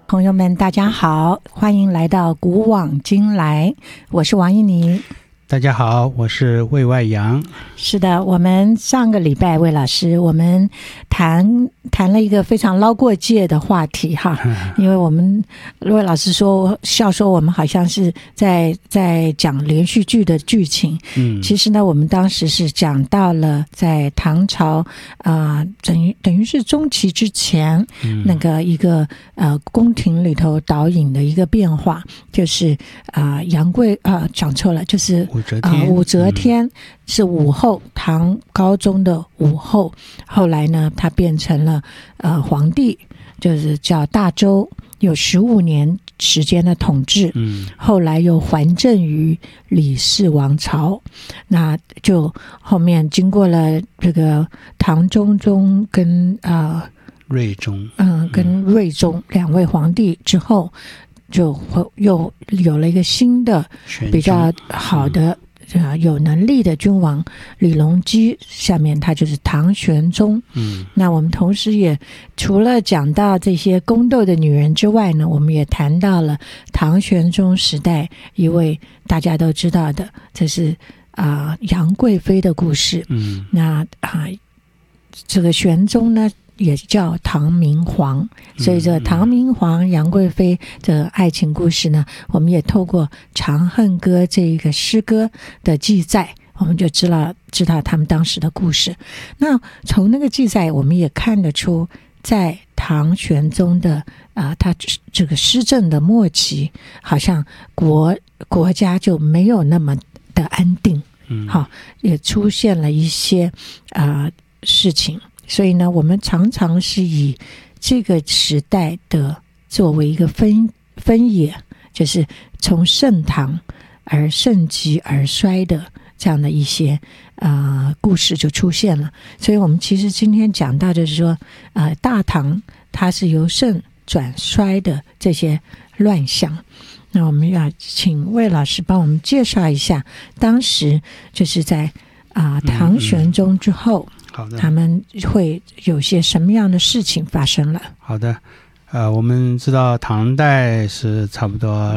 朋友们大家好，欢迎来到古往今来，我是王一妮。 大家好，我是魏外阳。 是的，我们上个礼拜魏老师我们谈了一个非常捞过界的话题哈，因为我们魏老师笑说我们好像是在讲连续剧的剧情，其实呢我们当时是讲到了在唐朝等于是中期之前，那个一个宫廷里头导引的一个变化，就是杨贵讲错了，就是武则天是武后，唐高宗的武后，后来呢她变成了皇帝，就是叫大周，有15年时间的统治，后来又还政于李氏王朝，那就后面经过了这个唐中宗跟睿宗跟睿宗两位皇帝之后，就又有了一个新的比较好的有能力的君王李隆基，下面他就是唐玄宗。那我们同时也除了讲到这些宫斗的女人之外呢，我们也谈到了唐玄宗时代一位大家都知道的，这是杨贵妃的故事。那这个玄宗呢也叫唐明皇，所以这个唐明皇杨贵妃的爱情故事呢，我们也透过《长恨歌》这个诗歌的记载，我们就知道他们当时的故事。那从那个记载我们也看得出，在唐玄宗的他这个施政的末期，好像国家就没有那么的安定，也出现了一些事情。所以呢，我们常常是以这个时代的作为一个分野，就是从盛唐而盛极而衰的这样的一些故事就出现了。所以我们其实今天讲到就是说大唐它是由盛转衰的这些乱象。那我们要请魏老师帮我们介绍一下，当时就是在唐玄宗之后，他们会有些什么样的事情发生了？ 好的，我们知道唐代是差不多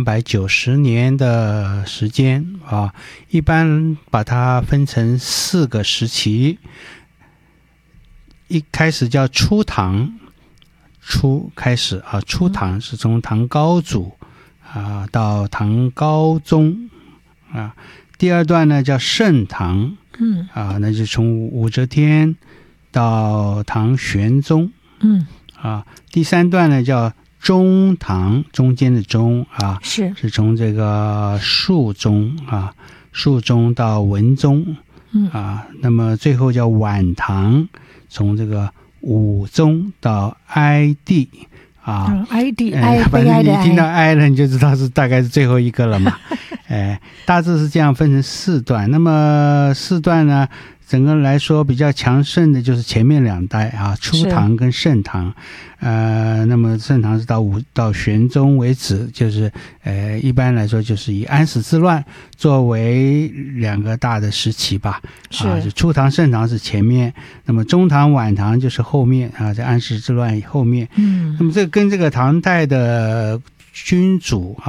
290年的时间一般把它分成4个时期。一开始叫初唐，开始初唐是从唐高祖到唐高宗第二段呢叫盛唐，那就从武则天到唐玄宗，第三段呢叫中唐，中间的中是从这个肃宗到文宗，那么最后叫晚唐，从这个武宗到哀帝。 哀帝， 反正你听到哀了，你就知道是大概是最后一个了嘛。大致是这样分成4段。那么4段呢，整个来说比较强盛的就是前面2代初唐跟盛唐。那么盛唐是到玄宗为止，就是一般来说就是以安史之乱作为2个大的时期吧。就初唐盛唐是前面，那么中唐晚唐就是后面在安史之乱后面。那么这跟这个唐代的君主